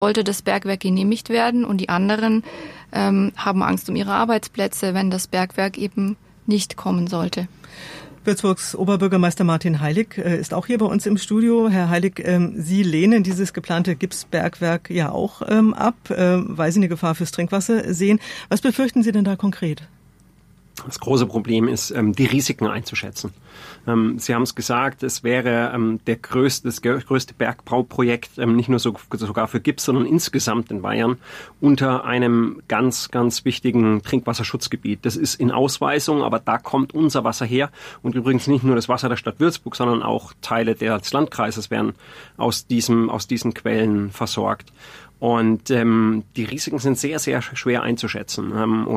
sollte das Bergwerk genehmigt werden und die anderen haben Angst um ihre Arbeitsplätze, wenn das Bergwerk eben nicht kommen sollte. Würzburgs Oberbürgermeister Martin Heilig ist auch hier bei uns im Studio. Herr Heilig, Sie lehnen dieses geplante Gipsbergwerk ja auch ab, weil Sie eine Gefahr fürs Trinkwasser sehen. Was befürchten Sie denn da konkret? Das große Problem ist, die Risiken einzuschätzen. Sie haben es gesagt, es wäre das größte Bergbauprojekt, nicht nur sogar für Gips, sondern insgesamt in Bayern, unter einem ganz, ganz wichtigen Trinkwasserschutzgebiet. Das ist in Ausweisung, aber da kommt unser Wasser her. Und übrigens nicht nur das Wasser der Stadt Würzburg, sondern auch Teile des Landkreises werden aus diesen Quellen versorgt. Und die Risiken sind sehr, sehr schwer einzuschätzen.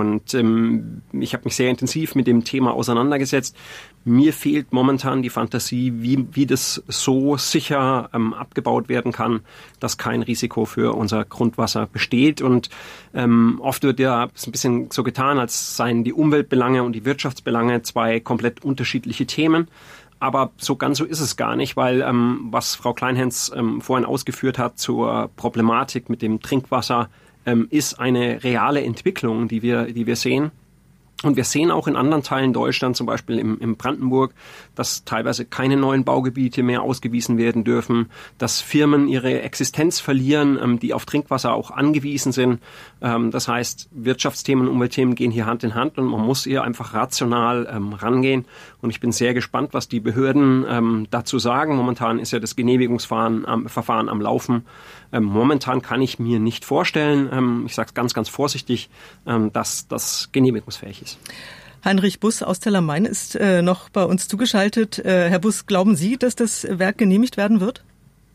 Ich habe mich sehr intensiv mit dem Thema auseinandergesetzt. Mir fehlt momentan die Fantasie, wie das so sicher abgebaut werden kann, dass kein Risiko für unser Grundwasser besteht. Und oft wird ja ein bisschen so getan, als seien die Umweltbelange und die Wirtschaftsbelange zwei komplett unterschiedliche Themen. Aber so ganz so ist es gar nicht, weil was Frau Kleinhens vorhin ausgeführt hat zur Problematik mit dem Trinkwasser, ist eine reale Entwicklung, die wir sehen. Und wir sehen auch in anderen Teilen Deutschlands, zum Beispiel im Brandenburg, dass teilweise keine neuen Baugebiete mehr ausgewiesen werden dürfen, dass Firmen ihre Existenz verlieren, die auf Trinkwasser auch angewiesen sind. Das heißt, Wirtschaftsthemen und Umweltthemen gehen hier Hand in Hand und man muss hier einfach rational rangehen. Und ich bin sehr gespannt, was die Behörden dazu sagen. Momentan ist ja das Genehmigungsverfahren am Laufen. Momentan kann ich mir nicht vorstellen, ich sage es ganz, ganz vorsichtig, dass das genehmigungsfähig ist. Heinrich Buss aus Zell am Main ist noch bei uns zugeschaltet. Herr Buss, glauben Sie, dass das Werk genehmigt werden wird?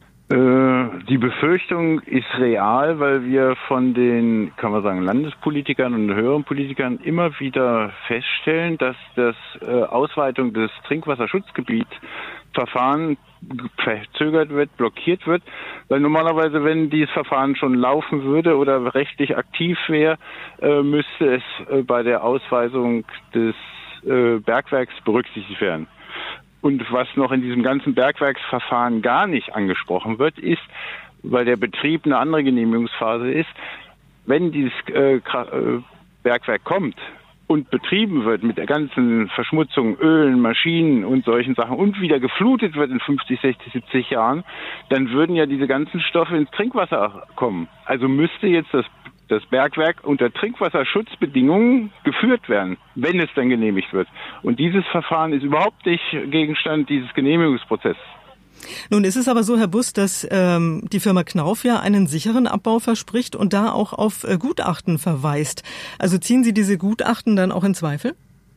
Die Befürchtung ist real, weil wir von den, kann man sagen, Landespolitikern und höheren Politikern immer wieder feststellen, dass das Ausweitung des Trinkwasserschutzgebietsverfahren verzögert wird, blockiert wird, weil normalerweise, wenn dieses Verfahren schon laufen würde oder rechtlich aktiv wäre, müsste es bei der Ausweisung des Bergwerks berücksichtigt werden. Und was noch in diesem ganzen Bergwerksverfahren gar nicht angesprochen wird, ist, weil der Betrieb eine andere Genehmigungsphase ist, wenn dieses Bergwerk kommt und betrieben wird mit der ganzen Verschmutzung, Ölen, Maschinen und solchen Sachen und wieder geflutet wird in 50, 60, 70 Jahren, dann würden ja diese ganzen Stoffe ins Trinkwasser kommen. Also müsste jetzt das Bergwerk unter Trinkwasserschutzbedingungen geführt werden, wenn es dann genehmigt wird. Und dieses Verfahren ist überhaupt nicht Gegenstand dieses Genehmigungsprozesses. Nun ist es aber so, Herr Buss, dass die Firma Knauf ja einen sicheren Abbau verspricht und da auch auf Gutachten verweist. Also ziehen Sie diese Gutachten dann auch in Zweifel?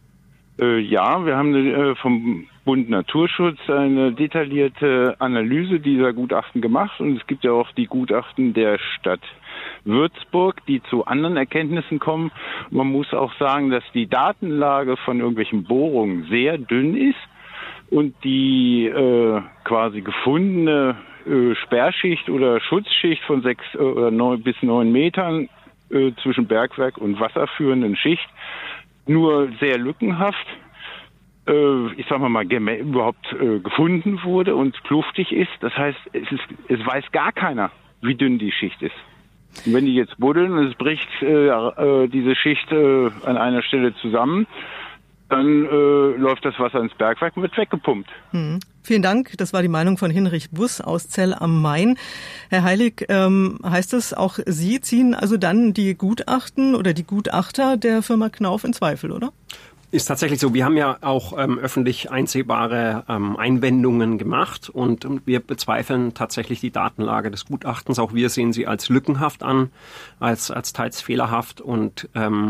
Ja, wir haben vom Bund Naturschutz eine detaillierte Analyse dieser Gutachten gemacht und es gibt ja auch die Gutachten der Stadt Würzburg, die zu anderen Erkenntnissen kommen. Man muss auch sagen, dass die Datenlage von irgendwelchen Bohrungen sehr dünn ist und die quasi gefundene Sperrschicht oder Schutzschicht von 6 oder 9 bis 9 Metern zwischen Bergwerk und wasserführenden Schicht nur sehr lückenhaft, ich sag mal, überhaupt gefunden wurde und kluftig ist. Das heißt, es weiß gar keiner, wie dünn die Schicht ist. Und wenn die jetzt buddeln und es bricht diese Schicht an einer Stelle zusammen, dann läuft das Wasser ins Bergwerk und wird weggepumpt. Vielen Dank. Das war die Meinung von Heinrich Buss aus Zell am Main. Herr Heilig, heißt es, auch Sie ziehen also dann die Gutachten oder die Gutachter der Firma Knauf in Zweifel, oder? Ist tatsächlich so. Wir haben ja auch öffentlich einsehbare Einwendungen gemacht und wir bezweifeln tatsächlich die Datenlage des Gutachtens. Auch wir sehen sie als lückenhaft an, als teils fehlerhaft und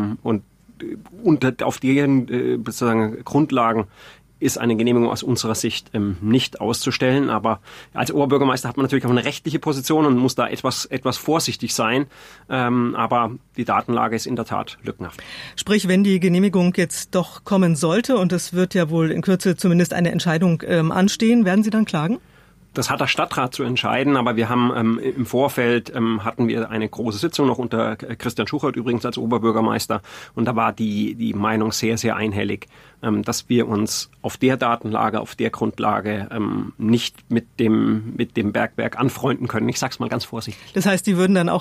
auf deren sozusagen Grundlagen ist eine Genehmigung aus unserer Sicht nicht auszustellen. Aber als Oberbürgermeister hat man natürlich auch eine rechtliche Position und muss da etwas vorsichtig sein. Aber die Datenlage ist in der Tat lückenhaft. Sprich, wenn die Genehmigung jetzt doch kommen sollte, und es wird ja wohl in Kürze zumindest eine Entscheidung anstehen, werden Sie dann klagen? Das hat der Stadtrat zu entscheiden, aber wir haben im Vorfeld hatten wir eine große Sitzung noch unter Christian Schuchert übrigens als Oberbürgermeister, und da war die Meinung sehr, sehr einhellig, dass wir uns auf der Datenlage, auf der Grundlage nicht mit dem Bergwerk anfreunden können. Ich sag's mal ganz vorsichtig. Das heißt, die würden dann auch